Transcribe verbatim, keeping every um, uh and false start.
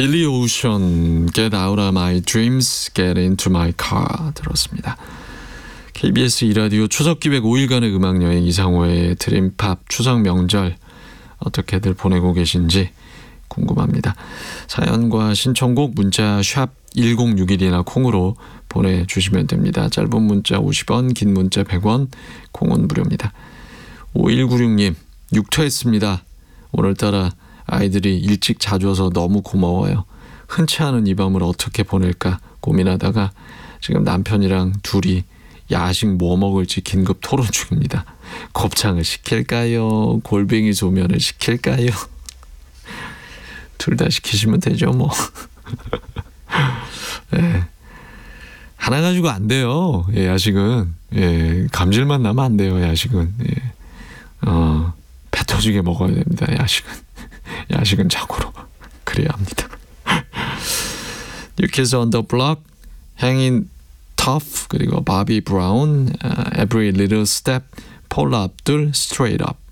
빌리 오션, Get Out of My Dreams, Get Into My Car 들었습니다. 케이비에스 이 라디오 추석기획 오 일간의 음악여행 이상호의 드림팝 추석 명절 어떻게들 보내고 계신지 궁금합니다. 사연과 신청곡 문자 샵 일공육일이나 콩으로 보내주시면 됩니다. 짧은 문자 오십 원, 긴 문자 백 원, 콩은 무료입니다. 오일구육님, 육퇴했습니다. 오늘따라 아이들이 일찍 자주 와서 너무 고마워요. 흔치 않은 이 밤을 어떻게 보낼까 고민하다가 지금 남편이랑 둘이 야식 뭐 먹을지 긴급 토론 중입니다. 곱창을 시킬까요? 골뱅이 소면을 시킬까요? 둘 다 시키시면 되죠 뭐. 네. 하나 가지고 안 돼요. 예, 야식은. 예, 감질만 나면 안 돼요. 야식은. 예. 어, 배 터지게 먹어야 됩니다. 야식은. 야식은 자고로 그래야 합니다. New Kids on the Block, Hanging Tough, 그리고 바비 브라운, uh, Every Little Step, 폴라 압둘, Straight Up.